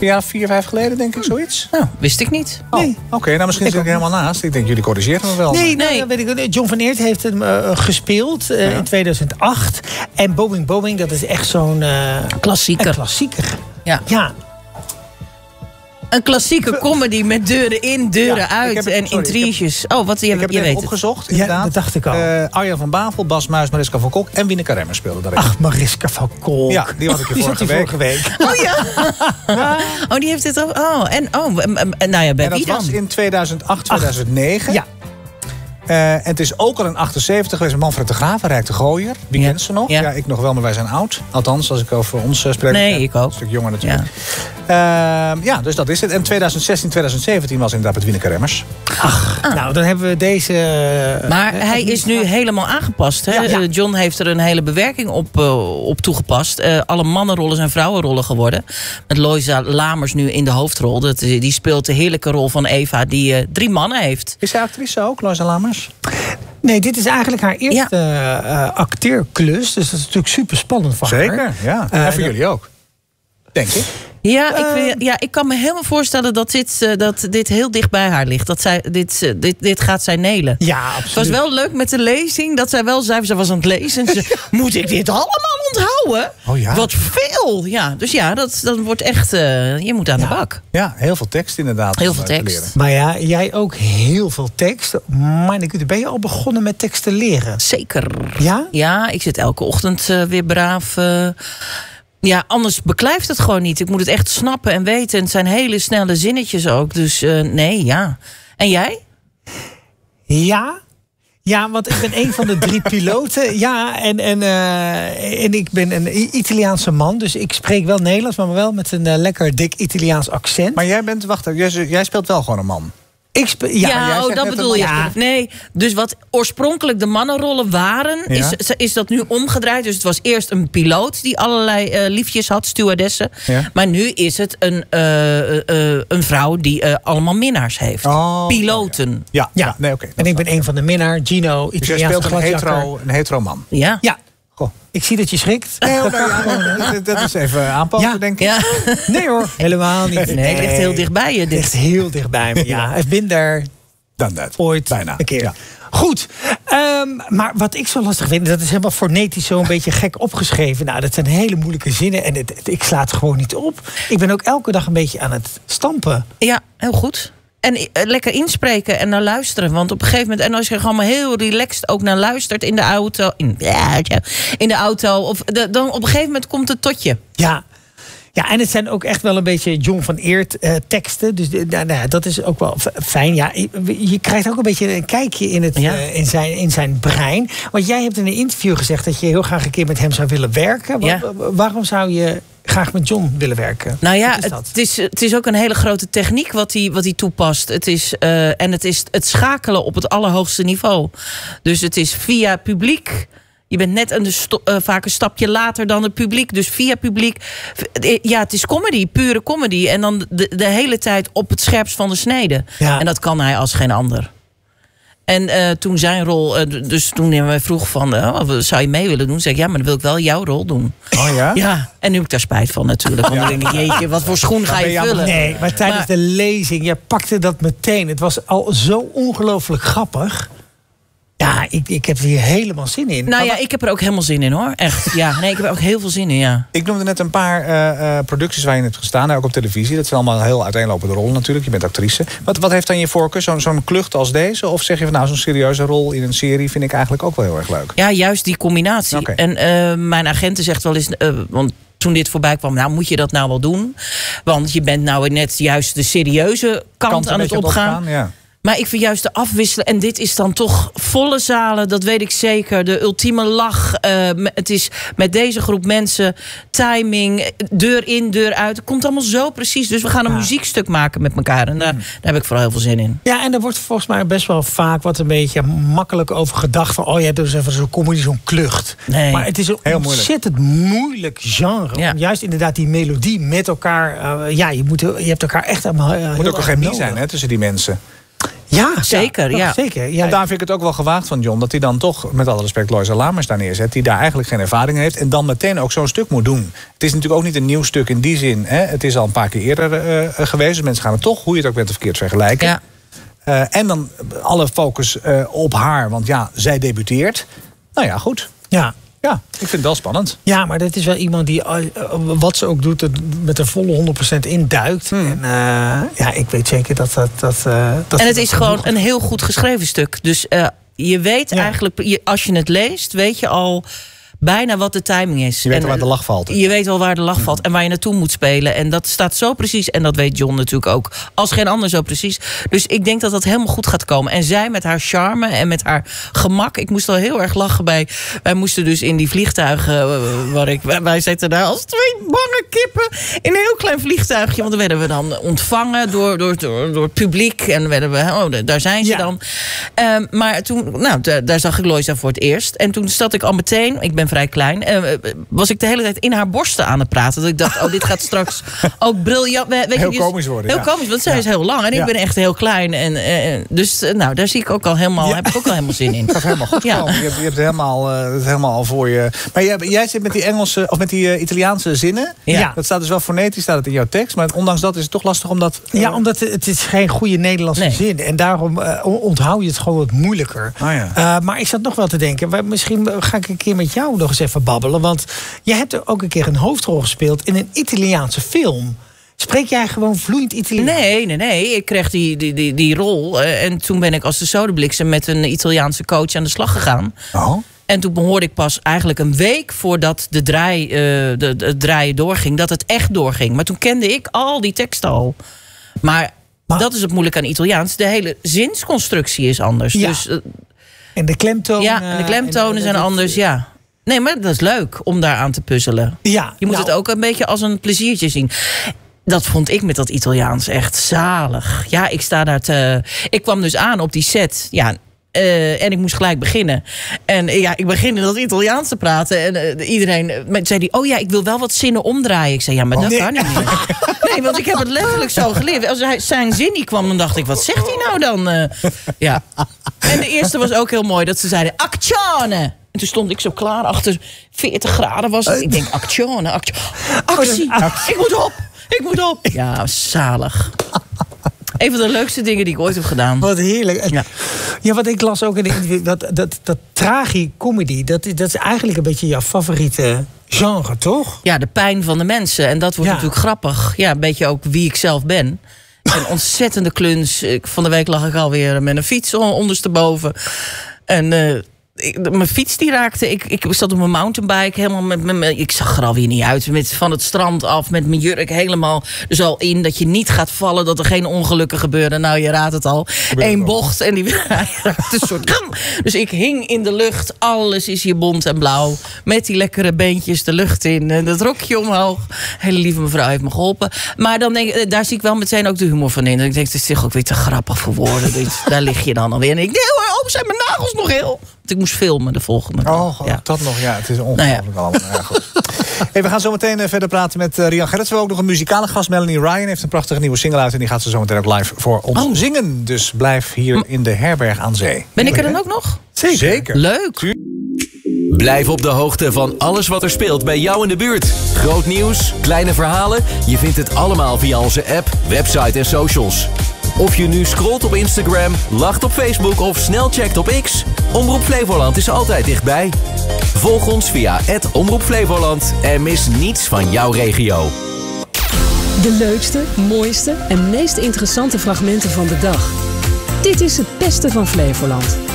jaar 4, 5 geleden, denk ik, zoiets. Nou, wist ik niet. Nee. Oké, nou misschien zit ik helemaal naast. Ik denk, jullie corrigeren me wel. Nee, dat weet ik. John van Eert heeft hem gespeeld in 2008. En Boeing, dat is echt zo'n... klassieker. Een klassieker. Ja. Een klassieke comedy met deuren in, deuren uit en intriges. Ik heb het even opgezocht, inderdaad. Ja, dat dacht ik al. Arjan van Bavel, Bas Muis, Mariska van Kok en Wieneke Remmers speelden daarin. Ach, Mariska van Kok. Ja, die had ik je vorige week. Oh ja. Die heeft dit ook. Bij en wie dan? Dat was in 2008, 2009. Ja. En het is ook al in 78 geweest met Manfred de Graaf, Rijk de Gooier. Wie kent ze nog? Ja. Ja, ik nog wel, maar wij zijn oud. Althans, als ik over ons spreek. Nee, ik ook. Een stuk jonger natuurlijk. Dus dat is het. En 2016, 2017 was inderdaad met Wieneke Remmers. Nou, dan hebben we deze... Maar hij is nu helemaal aangepast. Hè? Ja. John heeft er een hele bewerking op toegepast. Alle mannenrollen zijn vrouwenrollen geworden. Met Loisa Lamers nu in de hoofdrol. Die speelt de heerlijke rol van Eva, die 3 mannen heeft. Is zij actrice ook, Loisa Lamers? Nee, dit is eigenlijk haar eerste acteerklus. Dus dat is natuurlijk super spannend voor haar. Zeker, ja. En voor jullie ook. Denk ik. Ja, ik kan me helemaal voorstellen dat dit heel dicht bij haar ligt. Dat zij, dit gaat zij nelen. Ja, absoluut. Het was wel leuk met de lezing dat zij wel zei, ze was aan het lezen. En ze, moet ik dit allemaal onthouden? Oh ja. Wat veel. Ja, dus ja, dat wordt echt, je moet aan de bak. Ja, heel veel tekst inderdaad. Heel veel tekst. Maar ja, jij ook heel veel tekst. Maar ben je al begonnen met tekst te leren? Zeker. Ja? Ja, ik zit elke ochtend weer braaf... Ja, anders beklijft het gewoon niet. Ik moet het echt snappen en weten. En het zijn hele snelle zinnetjes ook. Dus nee, ja. En jij? Ja, want ik ben een van de 3 piloten. Ja, en ik ben een Italiaanse man. Dus ik spreek wel Nederlands, maar wel met een lekker dik Italiaans accent. Maar jij speelt wel gewoon een man. Dat bedoel je. Ja. Nee, dus wat oorspronkelijk de mannenrollen waren, is dat nu omgedraaid. Dus het was eerst een piloot die allerlei liefjes had, stewardessen. Ja. Maar nu is het een vrouw die allemaal minnaars heeft. Piloten. Ja. Nee, oké. En ik ben een van de minnaar, Gino, dus Italiaanse speelt een hetero man. Ja. Goh. Ik zie dat je schrikt. Dat is even aanpassen, denk ik. Ja. Nee hoor, helemaal niet. Nee, het ligt heel dichtbij je. Het ligt heel dichtbij me, ja. I've been there ooit bijna een keer. Ja. Goed, maar wat ik zo lastig vind, dat is helemaal fonetisch zo een beetje gek opgeschreven. Nou, dat zijn hele moeilijke zinnen en ik sla het gewoon niet op. Ik ben ook elke dag een beetje aan het stampen. Ja, heel goed. En lekker inspreken en naar luisteren. Want op een gegeven moment, en als je er gewoon maar heel relaxed ook naar luistert in de auto. In de auto. Dan op een gegeven moment komt het tot je. Ja. Ja, en het zijn ook echt wel een beetje John van Eert teksten. Dus dat is ook wel fijn. Ja, je krijgt ook een beetje een kijkje in zijn brein. Want jij hebt in een interview gezegd dat je heel graag een keer met hem zou willen werken. Waarom zou je graag met John willen werken? Nou ja, het is ook een hele grote techniek wat hij toepast. Het is het schakelen op het allerhoogste niveau. Dus het is via publiek. Je bent net vaak een stapje later dan het publiek. Dus via publiek. Ja, het is comedy, pure comedy. En dan de hele tijd op het scherpst van de snede. Ja. En dat kan hij als geen ander. En toen zijn rol, dus toen hij mij vroeg van, zou je mee willen doen? Zeg ik, ja, maar dan wil ik wel jouw rol doen. Oh ja? Ja, en nu heb ik daar spijt van natuurlijk. Want ik denk, jeetje, wat voor schoen ga je vullen? Nee, maar tijdens de lezing, je pakte dat meteen. Het was al zo ongelooflijk grappig. Ja, ik heb er hier helemaal zin in. Nou ja, ik heb er ook helemaal zin in hoor. Echt. Ja, nee, ik heb er ook heel veel zin in, ja. Ik noemde net een paar producties waar je hebt gestaan, ook op televisie. Dat zijn allemaal heel uiteenlopende rollen natuurlijk. Je bent actrice. Wat heeft dan je voorkeur? Zo'n klucht als deze? Of zeg je van zo'n serieuze rol in een serie vind ik eigenlijk ook wel heel erg leuk? Ja, juist die combinatie. Okay. En mijn agenten zegt wel eens, want toen dit voorbij kwam, moet je dat nou wel doen? Want je bent nou net juist de serieuze kant aan het opgaan. Ja. Maar ik vind juist de afwisselen, en dit is dan toch volle zalen, dat weet ik zeker. De ultieme lach. Het is met deze groep mensen, timing, deur in, deur uit. Het komt allemaal zo precies. Dus we gaan een muziekstuk maken met elkaar. En daar heb ik vooral heel veel zin in. Ja, en er wordt volgens mij best wel vaak wat een beetje makkelijk over gedacht. Van, je hebt dus even zo'n comedy, zo'n klucht. Nee. Maar het is een heel ontzettend moeilijk genre. Ja. Om juist inderdaad die melodie met elkaar. Je hebt elkaar echt helemaal. Het moet ook een chemie zijn tussen die mensen. Ja, zeker. Ja. Zeker. En daar vind ik het ook wel gewaagd van John, dat hij dan toch, met alle respect, Loisa Lamers daar neerzet, die daar eigenlijk geen ervaring heeft en dan meteen ook zo'n stuk moet doen. Het is natuurlijk ook niet een nieuw stuk in die zin. Hè? Het is al een paar keer eerder geweest. Dus mensen gaan het toch, hoe je het ook bent of verkeerd, vergelijken. Ja. En dan alle focus op haar, want ja, zij debuteert. Nou ja, goed. Ja, ik vind het wel spannend. Ja, maar dat is wel iemand die, wat ze ook doet, het met een volle 100% induikt. En ik weet zeker dat en het is gewoon een heel goed geschreven stuk. Dus je weet eigenlijk, als je het leest, weet je al bijna wat de timing is. Je weet waar de lach valt. Je weet wel waar de lach valt en waar je naartoe moet spelen. En dat staat zo precies. En dat weet John natuurlijk ook. Als geen ander zo precies. Dus ik denk dat dat helemaal goed gaat komen. En zij met haar charme en met haar gemak. Ik moest al heel erg lachen bij. Wij moesten dus in die vliegtuigen. Wij zitten daar als 2 bange kippen. In een heel klein vliegtuigje. Want dan werden we dan ontvangen door het publiek. En werden we, daar zijn ze dan. Maar toen, daar zag ik Loisa voor het eerst. En toen zat ik al meteen. Ik ben vrij klein. Was ik de hele tijd in haar borsten aan het praten. Dat ik dacht, dit gaat straks ook briljant. Heel komisch worden. Heel komisch, want zij is heel lang. En ik ben echt heel klein. En dus daar zie ik ook al helemaal, heb ik ook al helemaal zin in. Dat is helemaal goed. Ja. Je hebt het helemaal al voor je. Maar jij zit met die Engelse of met die Italiaanse zinnen. Ja. Dat staat dus wel fonetisch, staat het in jouw tekst. Maar ondanks dat is het toch lastig omdat. Ja, omdat het is geen goede Nederlandse zin. En daarom onthoud je het gewoon wat moeilijker. Maar ik zat nog wel te denken. Misschien ga ik een keer met jou nog eens even babbelen. Want jij hebt er ook een keer een hoofdrol gespeeld in een Italiaanse film. Spreek jij gewoon vloeiend Italiaans? Nee. Ik kreeg die rol. En toen ben ik als de sodabliksem met een Italiaanse coach aan de slag gegaan. Oh. En toen hoorde ik pas eigenlijk een week voordat de draaien doorging, dat het echt doorging. Maar toen kende ik al die teksten al. Maar dat is het moeilijke aan Italiaans. De hele zinsconstructie is anders. Ja. Dus, en de klemtonen. Ja, en de klemtonen zijn anders, ja. Nee, maar dat is leuk om daar aan te puzzelen. Ja, je moet het ook een beetje als een pleziertje zien. Dat vond ik met dat Italiaans echt zalig. Ja, ik kwam dus aan op die set. Ja, en ik moest gelijk beginnen. En ik begin in dat Italiaans te praten. En iedereen zei ik wil wel wat zinnen omdraaien. Ik zei, ja, maar dat kan niet meer. Nee, want ik heb het letterlijk zo geleerd. Als zijn zin niet kwam, dan dacht ik, wat zegt hij nou dan? Ja. En de eerste was ook heel mooi, dat ze zeiden, actione. En toen stond ik zo klaar, achter 40 graden was het. Ik denk, actione, actie. Ik moet op. Ja, zalig. Een van de leukste dingen die ik ooit heb gedaan. Wat heerlijk. Ja, wat ik las ook in de interview, dat tragicomedy, dat is eigenlijk een beetje jouw favoriete genre, toch? Ja, de pijn van de mensen. En dat wordt natuurlijk grappig. Ja, een beetje ook wie ik zelf ben. Een ontzettende kluns. Van de week lag ik alweer met een fiets ondersteboven. En mijn fiets die raakte. Ik zat op mijn mountainbike helemaal ik zag er alweer niet uit. Van het strand af met mijn jurk helemaal zo in. Dat je niet gaat vallen, dat er geen ongelukken gebeuren. Nou, je raadt het al. Eén bocht en die raakte een soort. Dus ik hing in de lucht. Alles is hier bont en blauw. Met die lekkere beentjes de lucht in. En dat rokje omhoog. Hele lieve mevrouw heeft me geholpen. Maar dan daar zie ik wel meteen ook de humor van in. Ik denk, het is toch ook weer te grappig voor woorden. Daar lig je dan alweer. En ik denk, zijn mijn nagels nog heel? Want ik moest filmen de volgende dag. Dat nog. Ja, het is ongelooflijk allemaal. Ja, goed. We gaan zo meteen verder praten met Rian Gerrits. We hebben ook nog een muzikale gast. Melanie Ryan heeft een prachtige nieuwe single uit. En die gaat ze zo meteen ook live voor ons zingen. Dus blijf hier in de herberg aan zee. Ben ik er dan ook nog? Zeker. Leuk. Blijf op de hoogte van alles wat er speelt bij jou in de buurt. Groot nieuws, kleine verhalen. Je vindt het allemaal via onze app, website en socials. Of je nu scrolt op Instagram, lacht op Facebook of snel checkt op X. Omroep Flevoland is altijd dichtbij. Volg ons via @Omroep Flevoland en mis niets van jouw regio. De leukste, mooiste en meest interessante fragmenten van de dag. Dit is het beste van Flevoland.